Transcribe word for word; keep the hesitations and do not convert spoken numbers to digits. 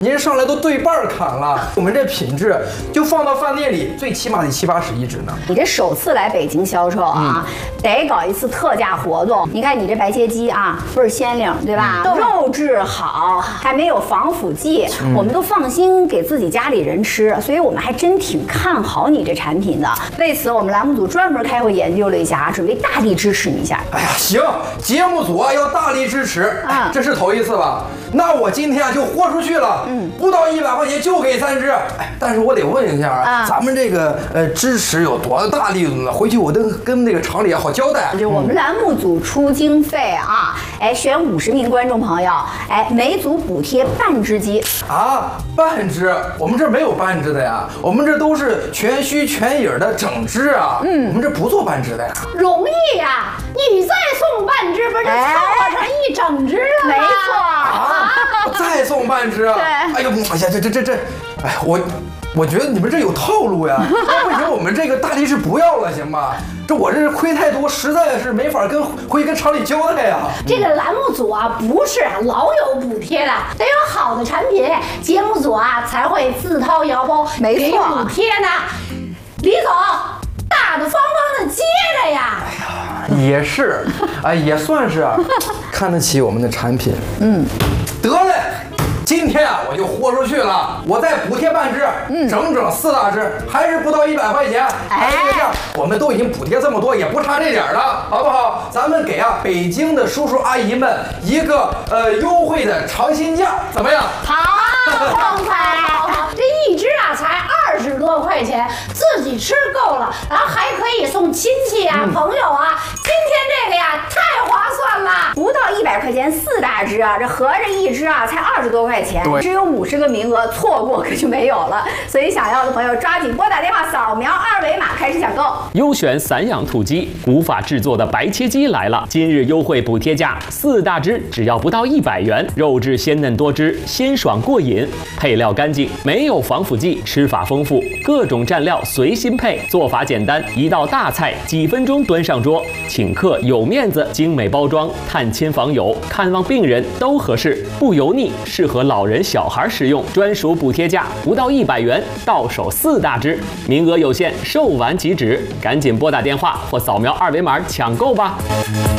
您上来都对半砍了，我们这品质就放到饭店里，最起码得七八十一只呢。 你这首次来北京销售啊，嗯、得搞一次特价活动。你看你这白切鸡啊，倍儿鲜灵，对吧？嗯、肉质好，还没有防腐剂，嗯、我们都放心给自己家里人吃，所以我们还真挺看好你这产品的。为此，我们栏目组专门开会研究了一下，准备大力支持你一下。 哎呀，行，节目组啊要大力支持，啊、这是头一次吧？那我今天啊就豁出去了。嗯，不到一百块钱就给三只，哎，但是我得问一下啊，咱们这个呃支持有多大力度呢？回去我都跟那个厂里好交代。 就我们栏目组出经费啊，哎，选五十名观众朋友，哎，每组补贴半只鸡啊，半只，我们这没有半只的呀，我们这都是全须全影的整只啊，嗯，我们这不做半只的呀。 容易呀，你再送半只，不是就凑合成一整只了吗？ 没错啊，再送半只。 对， 哎呦，哎呀，这这这这，哎，我我觉得你们这有套路呀。为什么我们这个大力士不要了，行吧？这我这亏太多，实在是没法跟回去跟厂里交代呀。 这个栏目组啊，不是老有补贴的，得有好的产品，节目组啊才会自掏腰包给补贴呢。李总，大大方方的接着呀。 哎呀，也是，哎，也算是看得起我们的产品。嗯，得嘞。今天啊，我就豁出去了，我再补贴半只，嗯，整整四大只，还是不到一百块钱。哎，这样我们都已经补贴这么多，也不差这点了，好不好？咱们给啊北京的叔叔阿姨们一个呃优惠的尝新价，怎么样？ 好，旺财，这一只啊才二十多块钱，自己吃够了，然后还可以送亲戚啊、嗯、朋友啊。今天这个呀，太划算了， 不到一百块钱四大只啊，这合着一只啊才二十多块钱。只有五十个名额，错过可就没有了。所以想要的朋友抓紧拨打电话，扫描二维码开始抢购。 优选散养土鸡，古法制作的白切鸡来了！今日优惠补贴价，四大只只要不到一百元，肉质鲜嫩多汁，鲜爽过瘾，配料干净，没有防腐剂，吃法丰富，各种蘸料随心配，做法简单，一道大菜几分钟端上桌，请客有面子，精美包装，探亲访友、看望病人都合适，不油腻，适合老人小孩食用，专属补贴价不到一百元，到手四大只，名额有限，售完即止，赶紧拨打电话或扫描二维码抢购吧。